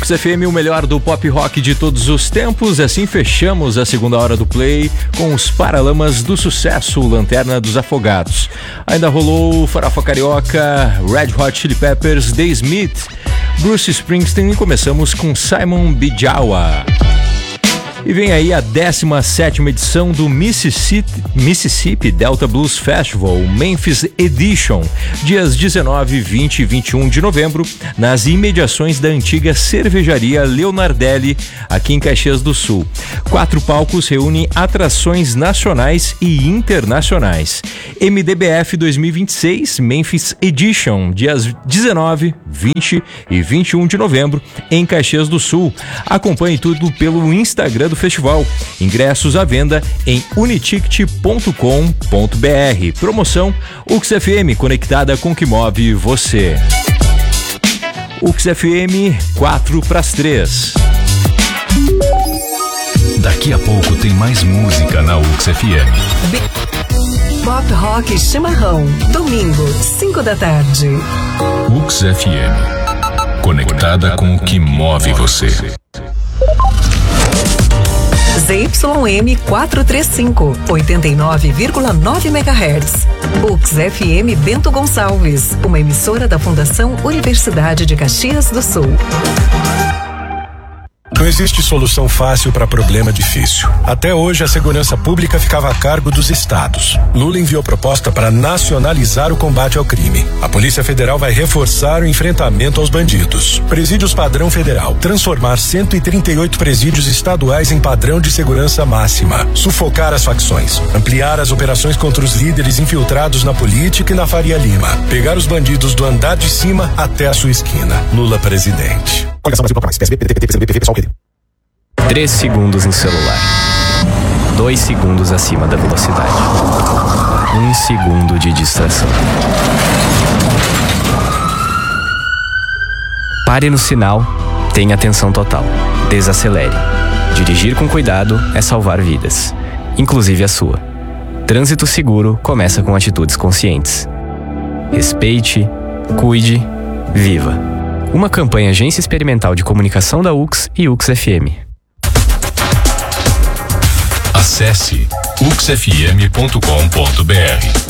UX FM, o melhor do pop rock de todos os tempos. Assim fechamos a segunda hora do Play com os Paralamas do Sucesso, Lanterna dos Afogados. Ainda rolou Farofa Carioca, Red Hot Chili Peppers, The Smith, Bruce Springsteen e começamos com Simon Bijawa. E vem aí a 17ª edição do Mississippi Delta Blues Festival, Memphis Edition, dias 19, 20 e 21 de novembro, nas imediações da antiga cervejaria Leonardelli, aqui em Caxias do Sul. 4 palcos reúnem atrações nacionais e internacionais. MDBF 2026 Memphis Edition, dias 19, 20 e 21 de novembro, em Caxias do Sul. Acompanhe tudo pelo Instagram do festival. Ingressos à venda em uniticket.com.br. Promoção UX FM, conectada com o que move você. UX FM 4:3. Daqui a pouco tem mais música na UX FM. Pop Rock Chimarrão, domingo, 5 da tarde. UX FM, conectada com o que move você. ZYM 435, 89,9 MHz. UX FM Bento Gonçalves, uma emissora da Fundação Universidade de Caxias do Sul. Não existe solução fácil para problema difícil. Até hoje, a segurança pública ficava a cargo dos estados. Lula enviou proposta para nacionalizar o combate ao crime. A Polícia Federal vai reforçar o enfrentamento aos bandidos. Presídios padrão federal. Transformar 138 presídios estaduais em padrão de segurança máxima. Sufocar as facções. Ampliar as operações contra os líderes infiltrados na política e na Faria Lima. Pegar os bandidos do andar de cima até a sua esquina. Lula presidente. Coligação Brasil mais. PSB, PDT, PCdoB, PV, pessoal, 3 segundos em celular. 2 segundos acima da velocidade. 1 segundo de distração. Pare no sinal, tenha atenção total. Desacelere. Dirigir com cuidado é salvar vidas, inclusive a sua. Trânsito seguro começa com atitudes conscientes. Respeite, cuide, viva. Uma campanha Agência Experimental de Comunicação da UX e UX FM. Acesse uxfm.com.br.